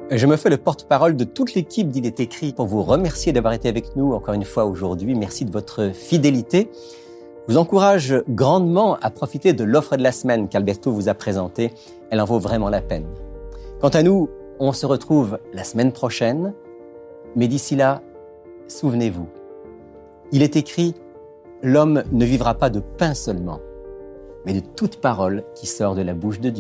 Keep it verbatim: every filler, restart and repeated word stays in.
Je me fais le porte-parole de toute l'équipe d'Il est écrit pour vous remercier d'avoir été avec nous encore une fois aujourd'hui. Merci de votre fidélité. Je vous encourage grandement à profiter de l'offre de la semaine qu'Alberto vous a présentée. Elle en vaut vraiment la peine. Quant à nous, on se retrouve la semaine prochaine. Mais d'ici là, souvenez-vous, il est écrit « L'homme ne vivra pas de pain seulement, mais de toute parole qui sort de la bouche de Dieu ».